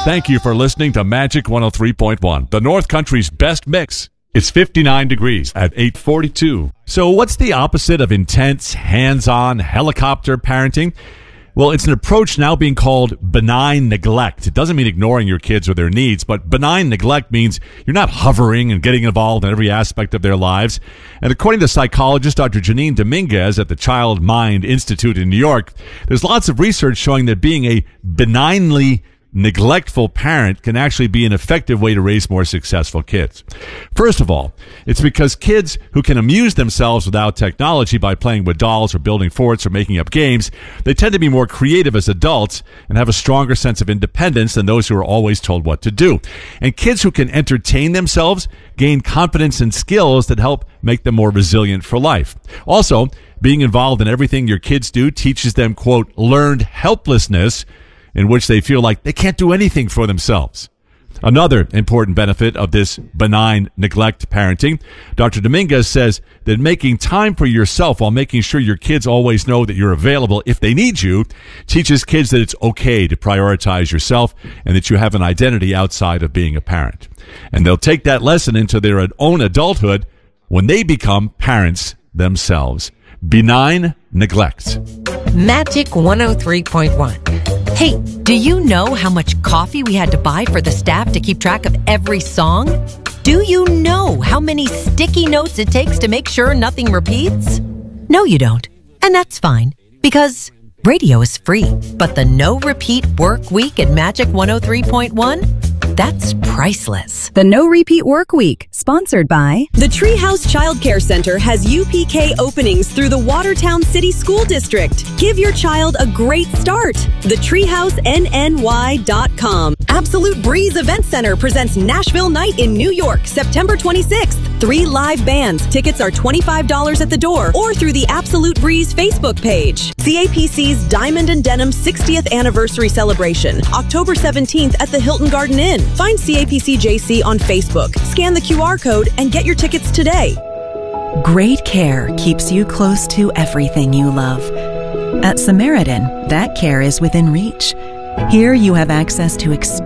Thank you for listening to Magic 103.1, the North Country's best mix. It's 59 degrees at 8:42. So what's the opposite of intense, hands-on, helicopter parenting? Well, it's an approach now being called benign neglect. It doesn't mean ignoring your kids or their needs, but benign neglect means you're not hovering and getting involved in every aspect of their lives. And according to psychologist Dr. Janine Dominguez at the Child Mind Institute in New York, there's lots of research showing that being a benignly neglectful parent can actually be an effective way to raise more successful kids. First of all, it's because kids who can amuse themselves without technology by playing with dolls or building forts or making up games, they tend to be more creative as adults and have a stronger sense of independence than those who are always told what to do. And kids who can entertain themselves gain confidence and skills that help make them more resilient for life. Also, being involved in everything your kids do teaches them, quote, learned helplessness, in which they feel like they can't do anything for themselves. Another important benefit of this benign neglect parenting, Dr. Dominguez says that making time for yourself while making sure your kids always know that you're available if they need you teaches kids that it's okay to prioritize yourself and that you have an identity outside of being a parent. And they'll take that lesson into their own adulthood when they become parents themselves. Benign neglect. Magic 103.1. Hey, do you know how much coffee we had to buy for the staff to keep track of every song? Do you know how many sticky notes it takes to make sure nothing repeats? No, you don't. And that's fine, because radio is free. But the no repeat work week at Magic 103.1? That's priceless. The No Repeat Work Week, sponsored by the Treehouse Child Care Center has UPK openings through the Watertown City School District. Give your child a great start. TheTreehouseNNY.com. Absolute Breeze Event Center presents Nashville Night in New York, September 26th. 3 live bands. Tickets are $25 at the door or through the Absolute Breeze Facebook page. CAPC's Diamond and Denim 60th Anniversary Celebration, October 17th at the Hilton Garden Inn. Find CAPC JC on Facebook. Scan the QR code and get your tickets today. Great care keeps you close to everything you love. At Samaritan, that care is within reach. Here you have access to